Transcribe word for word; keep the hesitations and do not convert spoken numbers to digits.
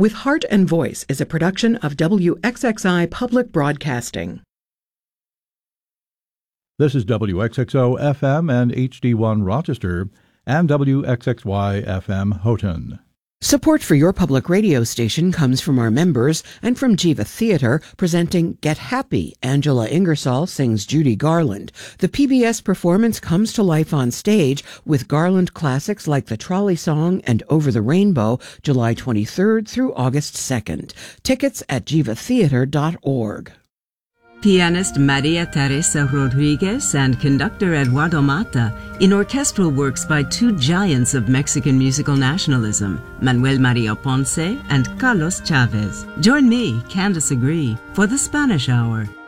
With Heart and Voice is a production of W X X I Public Broadcasting. This is W X X O F M and H D one Rochester and W X X Y F M Houghton. Support for your public radio station comes from our members and from Jiva Theatre, presenting Get Happy. Angela Ingersoll sings Judy Garland. The P B S performance comes to life on stage with Garland classics like The Trolley Song and Over the Rainbow, July twenty-third through August second. Tickets at jiva theatre dot org. Pianist Maria Teresa Rodriguez and conductor Eduardo Mata in orchestral works by two giants of Mexican musical nationalism, Manuel Maria Ponce and Carlos Chavez. Join me, Candace Agree, for the Spanish Hour.